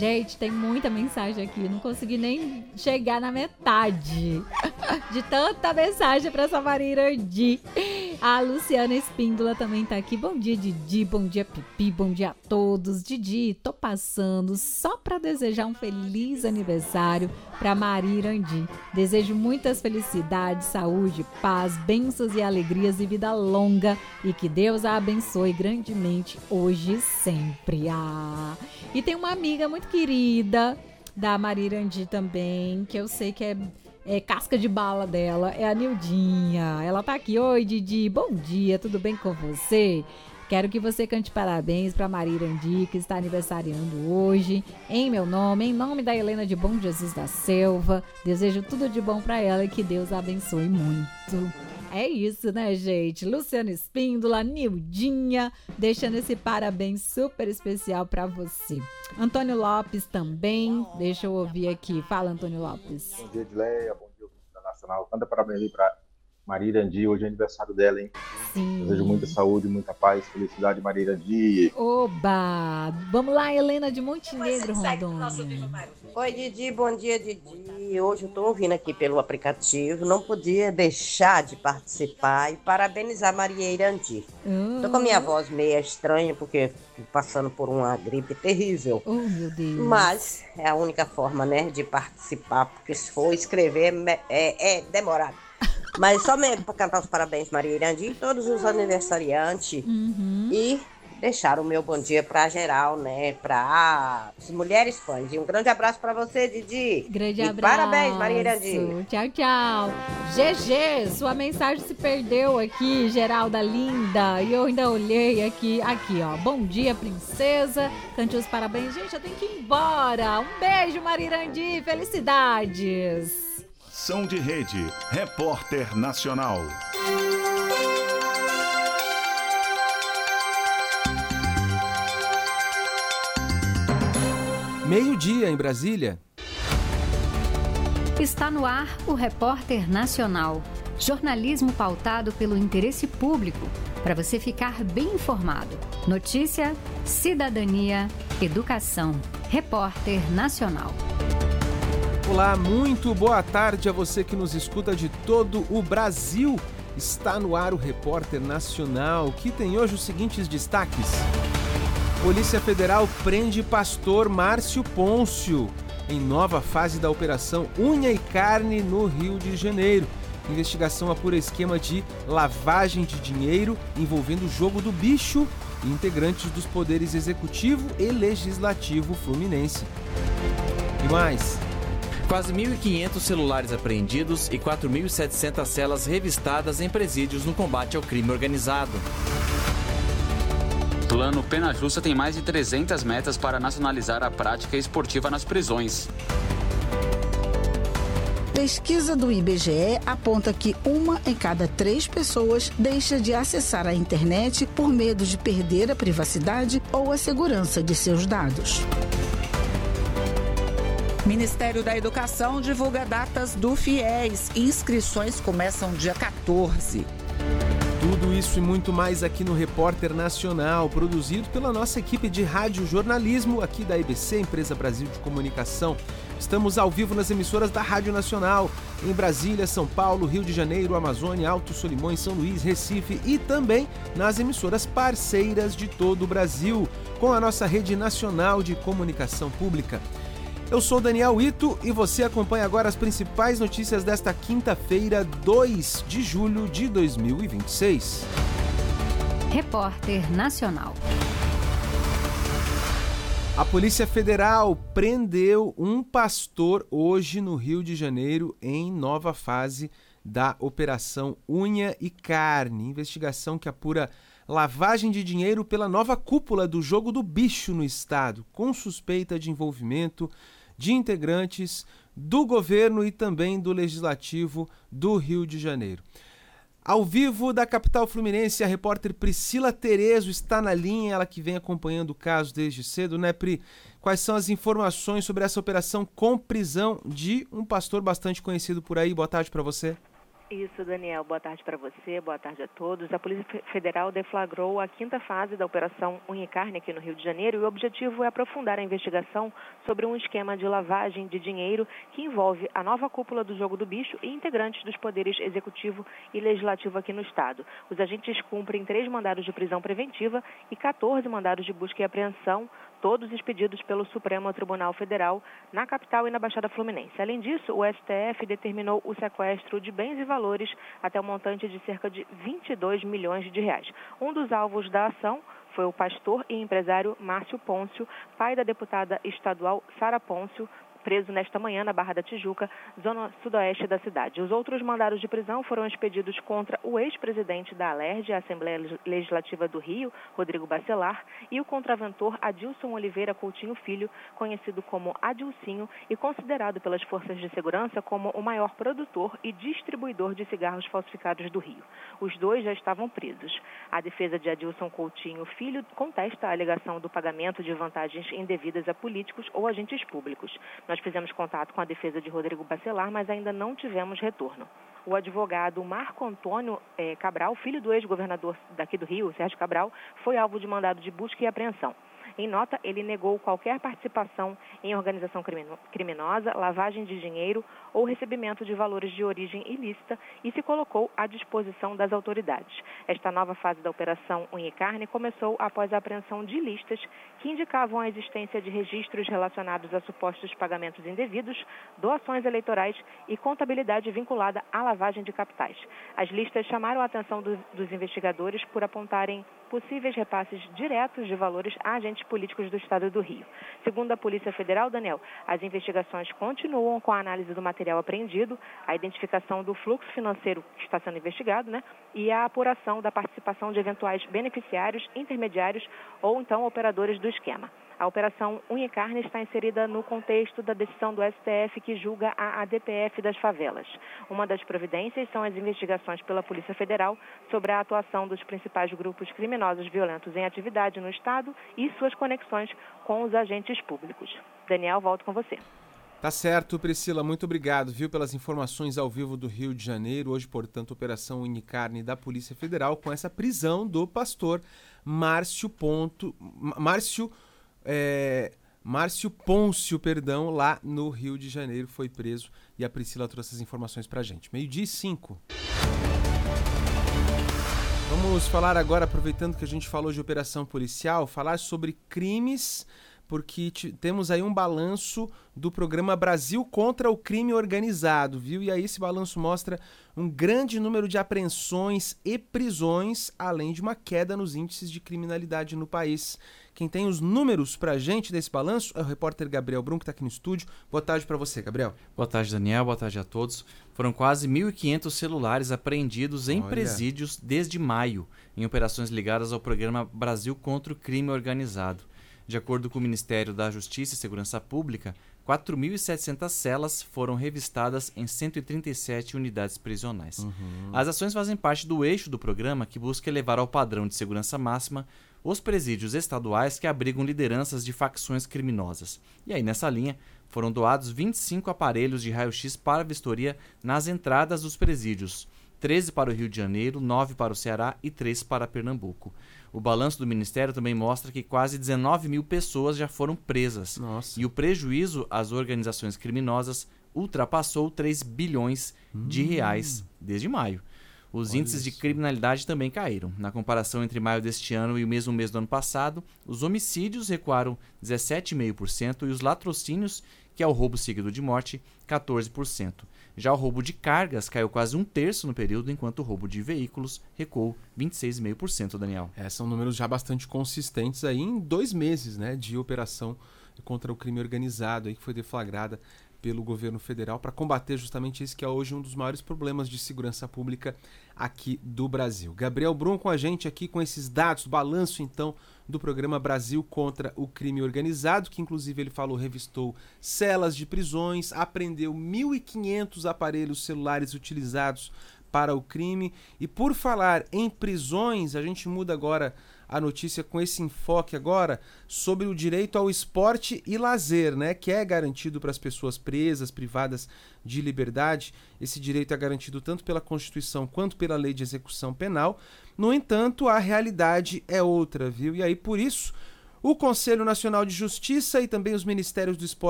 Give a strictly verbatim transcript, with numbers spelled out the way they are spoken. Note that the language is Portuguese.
Gente, tem muita mensagem aqui, não consegui nem chegar na metade de tanta mensagem para essa Maria Irandi. A Luciana Espíndola também tá aqui. Bom dia, Didi, bom dia, Pipi, bom dia a todos. Didi, tô passando só para desejar um feliz aniversário para Maria Irandi. Desejo muitas felicidades, saúde, paz, bênçãos e alegrias e vida longa, e que Deus a abençoe grandemente hoje e sempre. Ah, e tem uma amiga muito querida da Maria Irandi também, que eu sei que é, é casca de bala dela, é a Nildinha. Ela tá aqui. Oi, Didi, bom dia, tudo bem com você? Quero que você cante parabéns para Maria Irandi, que está aniversariando hoje. Em meu nome, em nome da Helena de Bom Jesus da Selva, desejo tudo de bom para ela e que Deus a abençoe muito. É isso, né, gente? Luciana Espíndola, Nildinha, deixando esse parabéns super especial para você. Antônio Lopes também, deixa eu ouvir aqui. Fala, Antônio Lopes. Bom dia, Edileia, bom dia, da Nacional. Canta parabéns aí para Maria Irandi, hoje é aniversário dela, hein? Sim. Desejo muita saúde, muita paz, felicidade, Maria Irandi. Oba! Vamos lá, Helena de Montenegro, Rondônia. Oi, Didi, bom dia, Didi. Hoje eu tô ouvindo aqui pelo aplicativo, não podia deixar de participar e parabenizar Maria Irandi. Oh. Tô com a minha voz meio estranha, porque tô passando por uma gripe terrível. Oh, meu Deus. Mas é a única forma, né, de participar, porque se for escrever é, é demorado. Mas só mesmo para cantar os parabéns, Maria Irandi, e todos os aniversariantes. Uhum. E deixar o meu bom dia para geral, né? Para as mulheres fãs. E um grande abraço para você, Didi. Grande e abraço. Parabéns, Maria Irandi. Tchau, tchau. G G, sua mensagem se perdeu aqui, Geralda linda. E eu ainda olhei aqui. Aqui, ó. Bom dia, princesa. Cante os parabéns. Gente, eu tenho que ir embora. Um beijo, Maria Irandi. Felicidades. São de Rede, Repórter Nacional. Meio-dia em Brasília. Está no ar o Repórter Nacional. Jornalismo pautado pelo interesse público, para você ficar bem informado. Notícia, cidadania, educação. Repórter Nacional. Olá, muito boa tarde a você que nos escuta de todo o Brasil. Está no ar o Repórter Nacional, que tem hoje os seguintes destaques. Polícia Federal prende pastor Márcio Pôncio em nova fase da Operação Unha e Carne no Rio de Janeiro. Investigação apura esquema de lavagem de dinheiro envolvendo o jogo do bicho e integrantes dos poderes executivo e legislativo fluminense. E mais... Quase mil e quinhentos celulares apreendidos e quatro mil e setecentas celas revistadas em presídios no combate ao crime organizado. Plano Pena Justa tem mais de trezentas metas para nacionalizar a prática esportiva nas prisões. Pesquisa do I B G E aponta que uma em cada três pessoas deixa de acessar a internet por medo de perder a privacidade ou a segurança de seus dados. Ministério da Educação divulga datas do FIES. Inscrições começam dia quatorze. Tudo isso e muito mais aqui no Repórter Nacional, produzido pela nossa equipe de rádio jornalismo aqui da I B C, Empresa Brasil de Comunicação. Estamos ao vivo nas emissoras da Rádio Nacional, em Brasília, São Paulo, Rio de Janeiro, Amazônia, Alto Solimões, São Luís, Recife e também nas emissoras parceiras de todo o Brasil, com a nossa rede nacional de comunicação pública. Eu sou Daniel Ito e você acompanha agora as principais notícias desta quinta-feira, dois de julho de dois mil e vinte e seis. Repórter Nacional. A Polícia Federal prendeu um pastor hoje no Rio de Janeiro em nova fase da Operação Unha e Carne. Investigação que apura lavagem de dinheiro pela nova cúpula do jogo do bicho no estado, com suspeita de envolvimento de integrantes do governo e também do legislativo do Rio de Janeiro. Ao vivo da capital fluminense, a repórter Priscila Terezo está na linha, ela que vem acompanhando o caso desde cedo, né, Pri? Quais são as informações sobre essa operação com prisão de um pastor bastante conhecido por aí? Boa tarde para você. Isso, Daniel. Boa tarde para você, boa tarde a todos. A Polícia Federal deflagrou a quinta fase da Operação Unha e Carne aqui no Rio de Janeiro e o objetivo é aprofundar a investigação sobre um esquema de lavagem de dinheiro que envolve a nova cúpula do Jogo do Bicho e integrantes dos poderes executivo e legislativo aqui no estado. Os agentes cumprem três mandados de prisão preventiva e quatorze mandados de busca e apreensão, todos expedidos pelo Supremo Tribunal Federal na capital e na Baixada Fluminense. Além disso, o S T F determinou o sequestro de bens e valores até um montante de cerca de vinte e dois milhões de reais. Um dos alvos da ação foi o pastor e empresário Márcio Pôncio, pai da deputada estadual Sara Pôncio, preso nesta manhã na Barra da Tijuca, zona sudoeste da cidade. Os outros mandados de prisão foram expedidos contra o ex-presidente da Alerj, a Assembleia Legislativa do Rio, Rodrigo Bacelar, e o contraventor Adilson Oliveira Coutinho Filho, conhecido como Adilcinho e considerado pelas forças de segurança como o maior produtor e distribuidor de cigarros falsificados do Rio. Os dois já estavam presos. A defesa de Adilson Coutinho Filho contesta a alegação do pagamento de vantagens indevidas a políticos ou agentes públicos. Nós fizemos contato com a defesa de Rodrigo Bacelar, mas ainda não tivemos retorno. O advogado Marco Antônio eh, Cabral, filho do ex-governador daqui do Rio, Sérgio Cabral, foi alvo de mandado de busca e apreensão. Em nota, ele negou qualquer participação em organização criminosa, lavagem de dinheiro ou recebimento de valores de origem ilícita e se colocou à disposição das autoridades. Esta nova fase da Operação Unha e Carne começou após a apreensão de listas que indicavam a existência de registros relacionados a supostos pagamentos indevidos, doações eleitorais e contabilidade vinculada à lavagem de capitais. As listas chamaram a atenção dos, dos investigadores por apontarem possíveis repasses diretos de valores a agentes políticos do Estado do Rio. Segundo a Polícia Federal, Daniel, as investigações continuam com a análise do material apreendido, a identificação do fluxo financeiro que está sendo investigado, né, e a apuração da participação de eventuais beneficiários, intermediários ou então operadores do esquema. A Operação Unha e Carne está inserida no contexto da decisão do S T F que julga a A D P F das favelas. Uma das providências são as investigações pela Polícia Federal sobre a atuação dos principais grupos criminosos violentos em atividade no Estado e suas conexões com os agentes públicos. Daniel, volto com você. Tá certo, Priscila, muito obrigado, viu, pelas informações ao vivo do Rio de Janeiro. Hoje, portanto, Operação Unha e Carne da Polícia Federal com essa prisão do pastor Márcio Ponto... Márcio... É, Márcio Pôncio, perdão, lá no Rio de Janeiro, foi preso e a Priscila trouxe as informações pra gente. Meio-dia e cinco. Vamos falar agora, aproveitando que a gente falou de operação policial, falar sobre crimes, porque t- temos aí um balanço do programa Brasil contra o Crime Organizado, viu? E aí esse balanço mostra um grande número de apreensões e prisões, além de uma queda nos índices de criminalidade no país. Quem tem os números pra gente desse balanço é o repórter Gabriel Brum, que tá aqui no estúdio. Boa tarde pra você, Gabriel. Boa tarde, Daniel. Boa tarde a todos. Foram quase mil e quinhentos celulares apreendidos em Olha. presídios desde maio, em operações ligadas ao programa Brasil contra o Crime Organizado. De acordo com o Ministério da Justiça e Segurança Pública, quatro mil e setecentas celas foram revistadas em cento e trinta e sete unidades prisionais. Uhum. As ações fazem parte do eixo do programa que busca elevar ao padrão de segurança máxima os presídios estaduais que abrigam lideranças de facções criminosas. E aí, nessa linha, foram doados vinte e cinco aparelhos de raio-x para vistoria nas entradas dos presídios, treze para o Rio de Janeiro, nove para o Ceará e três para Pernambuco. O balanço do Ministério também mostra que quase dezenove mil pessoas já foram presas. Nossa. E o prejuízo às organizações criminosas ultrapassou três bilhões hum. de reais desde maio. Os Olha índices isso. de criminalidade também caíram. Na comparação entre maio deste ano e o mesmo mês do ano passado, os homicídios recuaram dezessete vírgula cinco por cento e os latrocínios, que é o roubo seguido de morte, quatorze por cento. Já o roubo de cargas caiu quase um terço no período, enquanto o roubo de veículos recuou vinte e seis vírgula cinco por cento, Daniel. É, são números já bastante consistentes aí em dois meses, né, de operação contra o crime organizado aí, que foi deflagrada pelo governo federal para combater justamente esse que é hoje um dos maiores problemas de segurança pública aqui do Brasil. Gabriel Brum com a gente aqui com esses dados, balanço então do programa Brasil contra o Crime Organizado, que inclusive ele falou, revistou celas de prisões, apreendeu mil e quinhentos aparelhos celulares utilizados para o crime. E por falar em prisões, a gente muda agora a notícia com esse enfoque agora sobre o direito ao esporte e lazer, né, que é garantido para as pessoas presas, privadas de liberdade. Esse direito é garantido tanto pela Constituição quanto pela Lei de Execução Penal. No entanto, a realidade é outra, viu? E aí, por isso, o Conselho Nacional de Justiça e também os Ministérios do Esporte